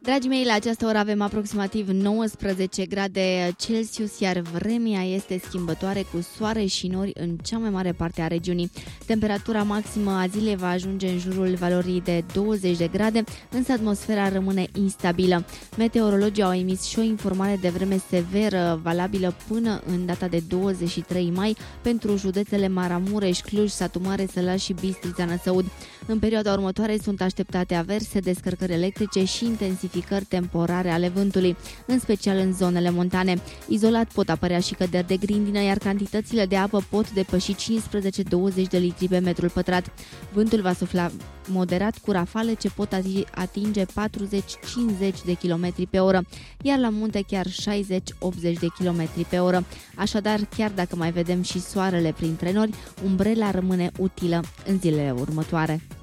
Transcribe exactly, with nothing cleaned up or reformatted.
Dragii mei, la această oră avem aproximativ nouăsprezece grade Celsius, iar vremea este schimbătoare cu soare și nori în cea mai mare parte a regiunii. Temperatura maximă a zilei va ajunge în jurul valorii de douăzeci de grade, însă atmosfera rămâne instabilă. Meteorologii au emis și o informare de vreme severă, valabilă până în data de douăzeci și trei mai, pentru județele Maramureș, Cluj, Satu Mare, Sălaș și Bistrița Năsăud. În perioada următoare sunt așteptate averse, descărcări electrice și intensificări temporare ale vântului, în special în zonele montane. Izolat pot apărea și căderi de grindină, iar cantitățile de apă pot depăși cincisprezece douăzeci de litri pe metru pătrat. Vântul va sufla moderat cu rafale ce pot atinge patruzeci cincizeci de kilometri pe oră, iar la munte chiar șaizeci optzeci de kilometri pe oră. Așadar, chiar dacă mai vedem și soarele printre nori, umbrela rămâne utilă în zilele următoare.